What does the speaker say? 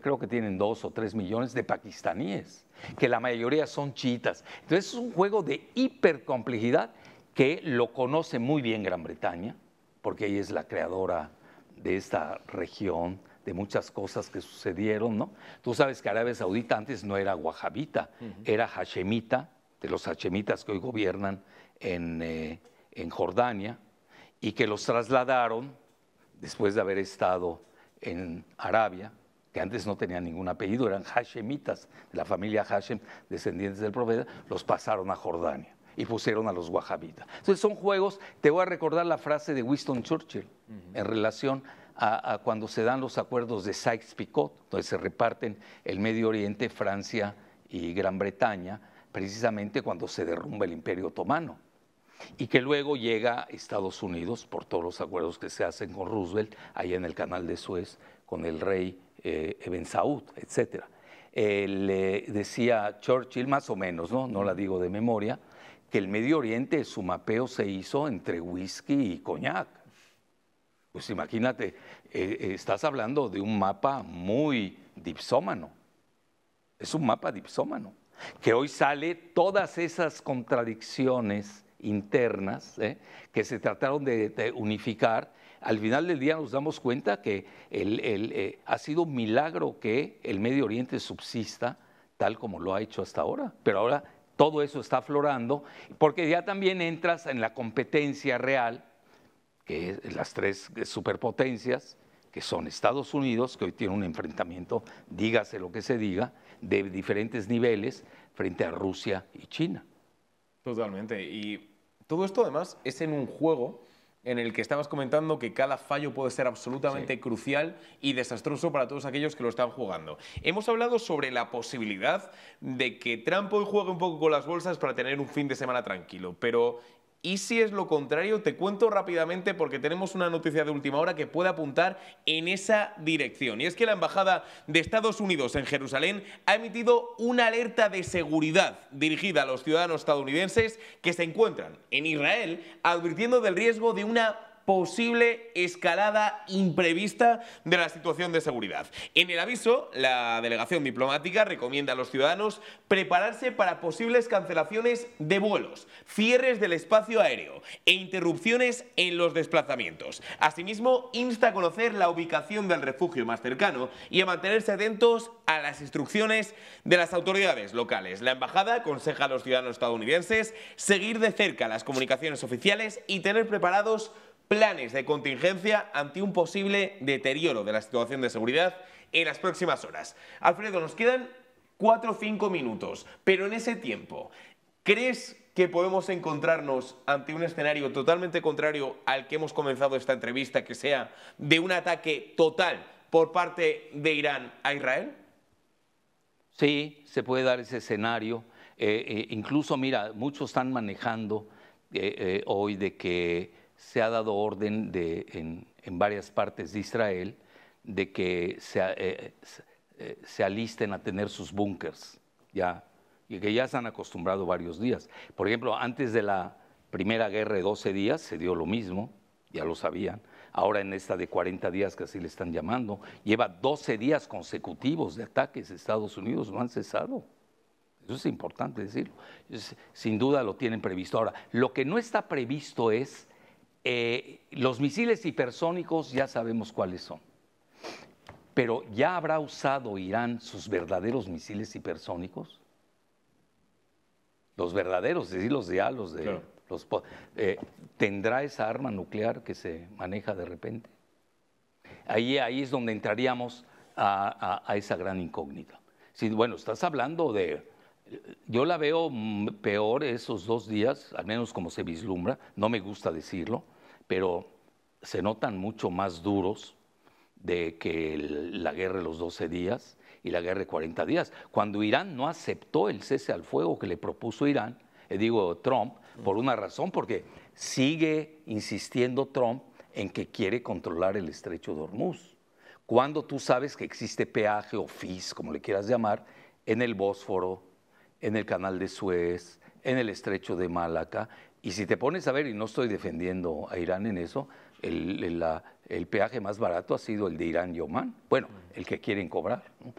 creo que tienen 2 o 3 millones de pakistaníes, que la mayoría son chiitas. Entonces es un juego de hipercomplejidad que lo conoce muy bien Gran Bretaña, porque ella es la creadora de esta región, de muchas cosas que sucedieron, ¿no? Tú sabes que Arabia Saudita antes no era wahabita, era hashemita, de los hashemitas que hoy gobiernan en Jordania, y que los trasladaron, después de haber estado en Arabia, que antes no tenían ningún apellido, eran hashemitas, de la familia Hashem, descendientes del profeta, los pasaron a Jordania y pusieron a los wahabitas. Entonces son juegos, te voy a recordar la frase de Winston Churchill en relación a cuando se dan los acuerdos de Sykes-Picot, donde se reparten el Medio Oriente, Francia y Gran Bretaña, precisamente cuando se derrumba el Imperio Otomano, y que luego llega a Estados Unidos por todos los acuerdos que se hacen con Roosevelt, allá en el Canal de Suez, con el rey Ibn Saud, etc. Le decía Churchill, más o menos, no la digo de memoria, que el Medio Oriente, su mapeo se hizo entre whisky y coñac. Pues imagínate, estás hablando de un mapa muy dipsómano, es un mapa dipsómano, que hoy sale todas esas contradicciones internas que se trataron de unificar. Al final del día nos damos cuenta que ha sido un milagro que el Medio Oriente subsista tal como lo ha hecho hasta ahora, pero ahora todo eso está aflorando, porque ya también entras en la competencia real, que es las tres superpotencias, que son Estados Unidos, que hoy tiene un enfrentamiento, dígase lo que se diga, de diferentes niveles frente a Rusia y China. Totalmente. Y todo esto además es en un juego en el que estabas comentando que cada fallo puede ser absolutamente crucial y desastroso para todos aquellos que lo están jugando. Hemos hablado sobre la posibilidad de que Trump hoy juegue un poco con las bolsas para tener un fin de semana tranquilo, pero ¿y si es lo contrario? Te cuento rápidamente porque tenemos una noticia de última hora que puede apuntar en esa dirección. Y es que la Embajada de Estados Unidos en Jerusalén ha emitido una alerta de seguridad dirigida a los ciudadanos estadounidenses que se encuentran en Israel, advirtiendo del riesgo de una posible escalada imprevista de la situación de seguridad. En el aviso, la delegación diplomática recomienda a los ciudadanos prepararse para posibles cancelaciones de vuelos, cierres del espacio aéreo e interrupciones en los desplazamientos. Asimismo, insta a conocer la ubicación del refugio más cercano y a mantenerse atentos a las instrucciones de las autoridades locales. La embajada aconseja a los ciudadanos estadounidenses seguir de cerca las comunicaciones oficiales y tener preparados planes de contingencia ante un posible deterioro de la situación de seguridad en las próximas horas. Alfredo, nos quedan 4 o 5 minutos, pero en ese tiempo, ¿crees que podemos encontrarnos ante un escenario totalmente contrario al que hemos comenzado esta entrevista, que sea de un ataque total por parte de Irán a Israel? Sí, se puede dar ese escenario. Incluso, mira, muchos están manejando hoy de que se ha dado orden en varias partes de Israel de que se alisten a tener sus búnkers, ya, y que ya se han acostumbrado varios días. Por ejemplo, antes de la primera guerra de 12 días se dio lo mismo, ya lo sabían. Ahora en esta de 40 días, que así le están llamando, lleva 12 días consecutivos de ataques de Estados Unidos, no han cesado. Eso es importante decirlo. Sin duda lo tienen previsto. Ahora, lo que no está previsto es los misiles hipersónicos, ya sabemos cuáles son. Pero ¿ya habrá usado Irán sus verdaderos misiles hipersónicos? Los verdaderos, es decir, los de A, los de... Claro. ¿Tendrá esa arma nuclear que se maneja de repente? Ahí es donde entraríamos a esa gran incógnita. Sí, bueno, estás hablando de... Yo la veo peor esos 2 días, al menos como se vislumbra, no me gusta decirlo, pero se notan mucho más duros de que la guerra de los 12 días y la guerra de 40 días. Cuando Irán no aceptó el cese al fuego que le propuso Irán, Trump, por una razón, porque sigue insistiendo Trump en que quiere controlar el estrecho de Hormuz. Cuando tú sabes que existe peaje o FIS, como le quieras llamar, en el Bósforo, en el Canal de Suez, en el estrecho de Malaca, y si te pones a ver, y no estoy defendiendo a Irán en eso, el peaje más barato ha sido el de Irán y Omán, bueno, el que quieren cobrar, ¿no?